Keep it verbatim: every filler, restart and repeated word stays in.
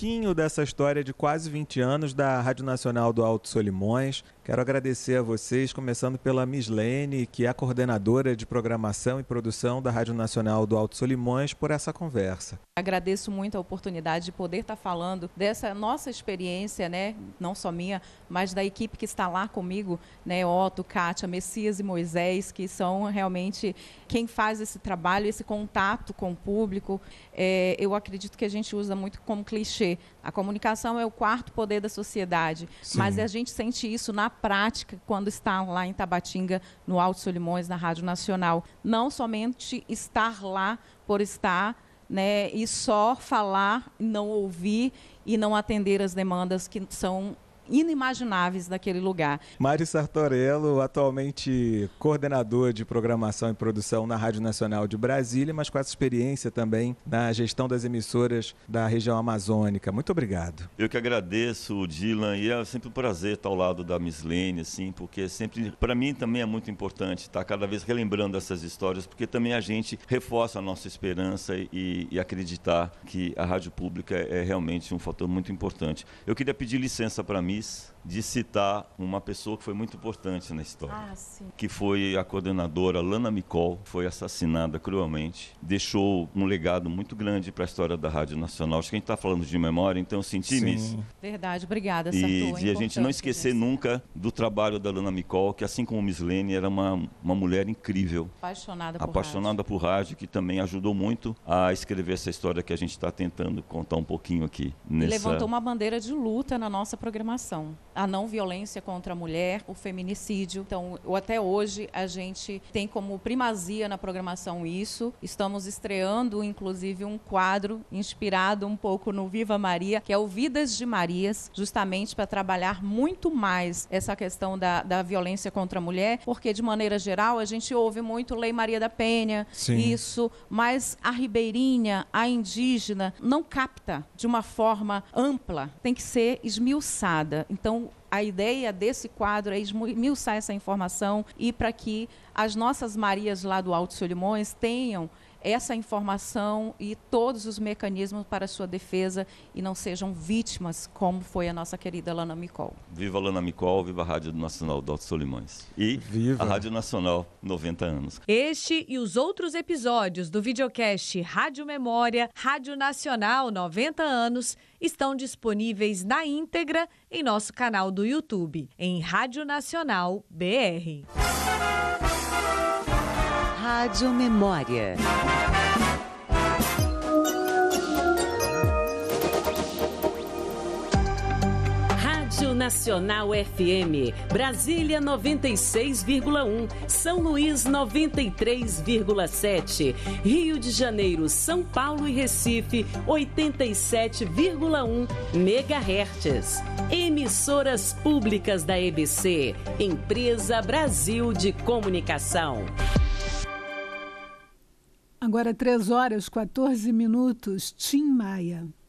pouquinho dessa história de quase vinte anos da Rádio Nacional do Alto Solimões. Quero agradecer a vocês, começando pela Mislene, que é a coordenadora de programação e produção da Rádio Nacional do Alto Solimões, por essa conversa. Agradeço muito a oportunidade de poder estar falando dessa nossa experiência, né? Não só minha, mas da equipe que está lá comigo, né? Otto, Kátia, Messias e Moisés, que são realmente quem faz esse trabalho, esse contato com o público. É, eu acredito que a gente usa muito como clichê. A comunicação é o quarto poder da sociedade, Sim. mas a gente sente isso na prática quando está lá em Tabatinga, no Alto Solimões, na Rádio Nacional. Não somente estar lá por estar, né, e só falar, não ouvir e não atender as demandas que são inimagináveis daquele lugar. Mari Sartorello, atualmente coordenador de programação e produção na Rádio Nacional de Brasília, mas com essa experiência também na gestão das emissoras da região amazônica. Muito obrigado. Eu que agradeço, Dylan, e é sempre um prazer estar ao lado da Mislene, assim, porque sempre, para mim também é muito importante estar cada vez relembrando essas histórias, porque também a gente reforça a nossa esperança e, e acreditar que a rádio pública é realmente um fator muito importante. Eu queria pedir licença para mim de citar uma pessoa que foi muito importante na história, ah, que foi a coordenadora Lana Micol, foi assassinada cruelmente, deixou um legado muito grande para a história da Rádio Nacional. Acho que a gente está falando de memória, então eu senti isso. Verdade, obrigada, Sartor. E de a gente não esquecer nunca do trabalho da Lana Micol, que assim como Mislene, era uma, uma mulher incrível, apaixonada por apaixonada rádio. por rádio, que também ajudou muito a escrever essa história que a gente está tentando contar um pouquinho aqui. Nessa... Levantou uma bandeira de luta na nossa programação. A não violência contra a mulher, o feminicídio. Então, até hoje, a gente tem como primazia na programação isso. Estamos estreando, inclusive, um quadro inspirado um pouco no Viva Maria, que é o Vidas de Marias, justamente para trabalhar muito mais essa questão da, da violência contra a mulher, porque, de maneira geral, a gente ouve muito Lei Maria da Penha, Sim. isso, mas a ribeirinha, a indígena, não capta de uma forma ampla, tem que ser esmiuçada. Então, a ideia desse quadro é esmiuçar essa informação e para que as nossas Marias lá do Alto Solimões tenham essa informação e todos os mecanismos para a sua defesa e não sejam vítimas, como foi a nossa querida Lana Micol. Viva Lana Micol, viva a Rádio Nacional do Alto Solimões. E viva a Rádio Nacional, noventa anos. Este e os outros episódios do videocast Rádio Memória, Rádio Nacional noventa anos, estão disponíveis na íntegra em nosso canal do YouTube, em Rádio Nacional B R. Rádio Memória. Rádio Nacional F M, Brasília noventa e seis vírgula um, São Luís noventa e três vírgula sete, Rio de Janeiro, São Paulo e Recife oitenta e sete vírgula um megahertz. Emissoras públicas da E B C, Empresa Brasil de Comunicação. Agora três horas, quatorze minutos, Tim Maia.